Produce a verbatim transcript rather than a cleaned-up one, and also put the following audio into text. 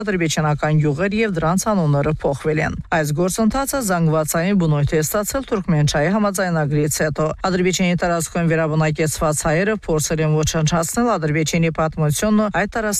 ադրբեջանական յուղեր եւ դրանց անունները փոխվել են։ Այս գործընթացը զանգվածային բնույթ է ստացել Թուրքմենչայի համաձայնագրից հետո։ Ադրբեջանի տարածքում վերաբնակեցված հայերը փորձել են ոչնչացնել Ադրբեջանի պատմությունն ու այդ